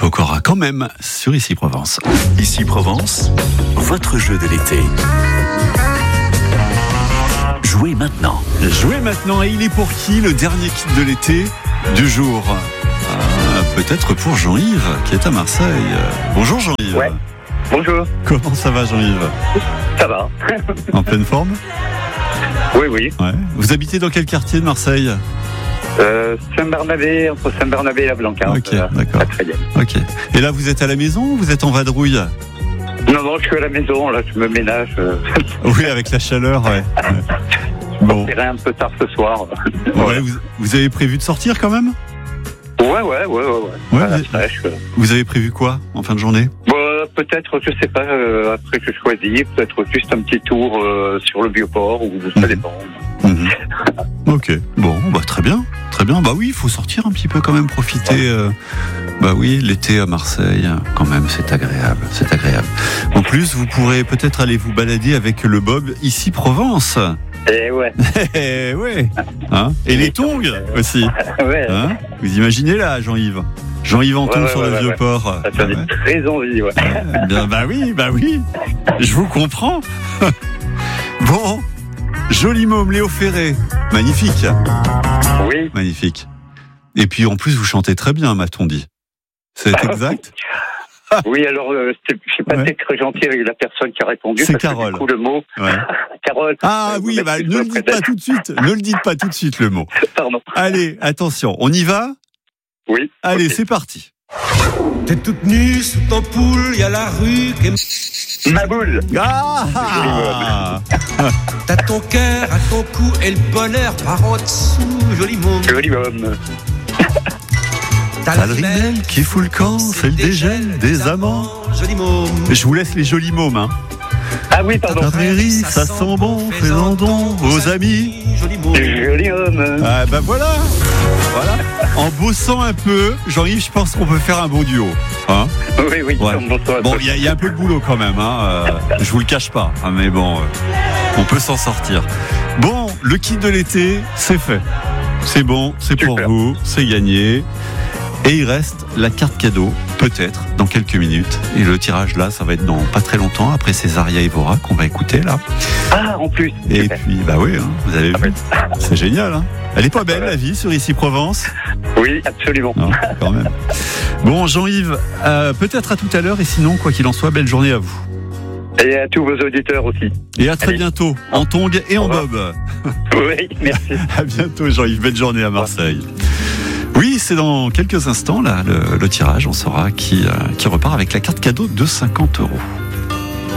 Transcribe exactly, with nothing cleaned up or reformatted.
Pokora quand même sur Ici Provence. Ici Provence, votre jeu de l'été. Jouez maintenant. Jouez maintenant, et il est pour qui le dernier kit de l'été du jour? Ah, peut-être pour Jean-Yves qui est à Marseille. Bonjour Jean-Yves. Ouais. Bonjour. Comment ça va Jean-Yves? Ça va. En pleine forme? Oui, oui. Ouais. Vous habitez dans quel quartier de Marseille? Euh, Saint-Bernabé, entre Saint-Bernabé et la Blancarde. Ok, euh, d'accord. Très bien. Ok. Et là, vous êtes à la maison ou vous êtes en vadrouille? Non, non, je suis à la maison, là, je me ménage. Euh... Oui, avec la chaleur, ouais. ouais. Bon. Je un peu tard ce soir. Ouais, vous, vous avez prévu de sortir quand même? Ouais, ouais, ouais, ouais. ouais. ouais à la vous, fraîche, euh. vous avez prévu quoi en fin de journée? Bon, peut-être, je sais pas, euh, après que je choisis, peut-être juste un petit tour euh, sur le Bioport, ou ça mmh. dépend. Mmh. Ok, bon, bah très bien, très bien. Bah oui, il faut sortir un petit peu quand même, profiter. Euh, bah oui, l'été à Marseille, quand même, c'est agréable, c'est agréable. En plus, vous pourrez peut-être aller vous balader avec le Bob Ici Provence. Eh ouais. Eh ouais. Hein? Et les tongs aussi. Ouais. Hein? Vous imaginez là, Jean-Yves Jean-Yves en ouais, tongs ouais, sur ouais, le ouais, vieux ouais. port. Ça fait ouais. très envie, ouais. Eh bien, bah oui, bah oui. Je vous comprends. Bon. Joli môme, Léo Ferré. Magnifique. Oui. Magnifique. Et puis en plus, vous chantez très bien, m'a-t-on dit. C'est exact? Oui, alors, euh, je n'ai pas ouais. été très gentil avec la personne qui a répondu. C'est parce Carole. Que, du coup, le mot. Ouais. Carole. Ah oui, bah, ne le dites pas tout de suite. Ne le dites pas tout de suite, le mot. Pardon. Allez, attention, on y va? Oui. Allez, okay. c'est parti. T'es toute nue sous ton poule, y a la rue qui... Ma boule. Ah, T'as ton cœur à ton cou et le bonheur par en dessous, joli monde. Joli homme. T'as le rimel qui fout le camp, c'est le dégel des amants. Joli môme. Je vous laisse les jolis mômes, hein. Ah oui, pardon. Ta prairie, ça sent bon, fais-en don aux amis. Joli môme. Joli homme. Ah bah voilà. Voilà. En bossant un peu, Jean-Yves, je pense qu'on peut faire un bon duo. Hein? Oui, oui. Ouais. Bon, il y, y a un peu de boulot quand même, hein. Euh, je vous le cache pas, hein, mais bon, euh, on peut s'en sortir. Bon, le kit de l'été, c'est fait. C'est bon, c'est pour Super. vous, c'est gagné. Et il reste la carte cadeau, peut-être, dans quelques minutes. Et le tirage là, ça va être dans pas très longtemps, après Césaria Evora, qu'on va écouter là. Ah, en plus. Et Super. puis, bah oui, hein, vous avez vu. C'est génial, hein. Elle est pas belle, la vie, sur Ici Provence? Oui, absolument. Non, quand même. Bon, Jean-Yves, euh, peut-être à tout à l'heure, et sinon, quoi qu'il en soit, belle journée à vous. Et à tous vos auditeurs aussi. Et à très Allez. bientôt, en tongs et en bob. Oui, merci. À bientôt, Jean-Yves. Belle journée à Marseille. Oui, c'est dans quelques instants, là, le, le tirage. On saura qui, euh, qui repart avec la carte cadeau de cinquante euros.